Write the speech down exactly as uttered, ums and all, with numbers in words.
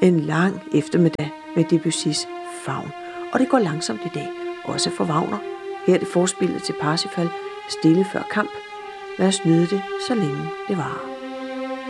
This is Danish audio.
En lang eftermiddag med Debussys Favn, og det går langsomt i dag, også for Wagner. Her er det forspillet til Parsifal, stille før kamp. Lad os nyde det, så længe det varer.